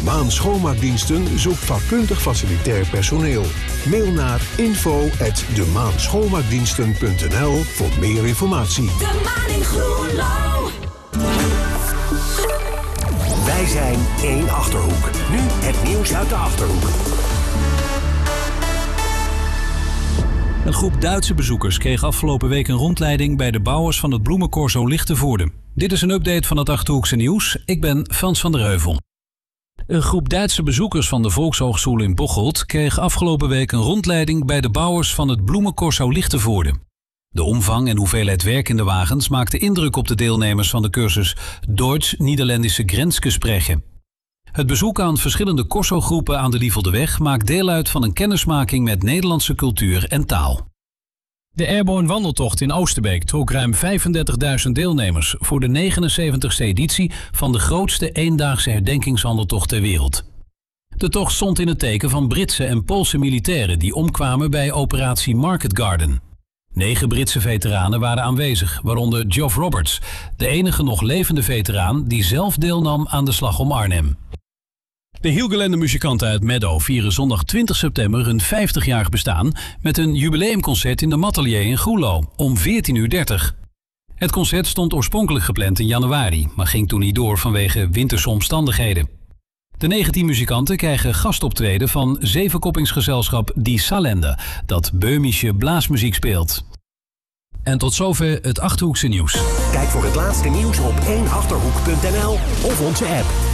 Maan Schoonmaakdiensten zoekt vakkundig facilitair personeel. Mail naar info@demaanschoonmaakdiensten.nl voor meer informatie. De Maan in Groenlo. Wij zijn 1 Achterhoek. Nu het nieuws uit de Achterhoek. Een groep Duitse bezoekers kreeg afgelopen week een rondleiding bij de bouwers van het bloemencorso Lichtenvoorde. Dit is een update van het Achterhoekse nieuws. Ik ben Frans van der Heuvel. Een groep Duitse bezoekers van de Volkshogeschool in Bocholt kreeg afgelopen week een rondleiding bij de bouwers van het bloemencorso Lichtenvoorde. De omvang en hoeveelheid werk in de wagens maakte indruk op de deelnemers van de cursus Duits-Niederländische Grenzgesprechen. Het bezoek aan verschillende corso-groepen aan de Lieveldeweg maakt deel uit van een kennismaking met Nederlandse cultuur en taal. De Airborne wandeltocht in Oosterbeek trok ruim 35.000 deelnemers voor de 79e editie van de grootste eendaagse herdenkingswandeltocht ter wereld. De tocht stond in het teken van Britse en Poolse militairen die omkwamen bij operatie Market Garden. 9 Britse veteranen waren aanwezig, waaronder Geoff Roberts, de enige nog levende veteraan die zelf deelnam aan de slag om Arnhem. De Hielgelende muzikanten uit Meadow vieren zondag 20 september hun 50-jarig bestaan met een jubileumconcert in de Matelier in Groenlo om 14:30. Het concert stond oorspronkelijk gepland in januari, maar ging toen niet door vanwege winterse omstandigheden. De 19 muzikanten krijgen gastoptreden van zevenkoppingsgezelschap Die Salende, dat Böhmische blaasmuziek speelt. En tot zover het Achterhoekse nieuws. Kijk voor het laatste nieuws op 1achterhoek.nl of onze app.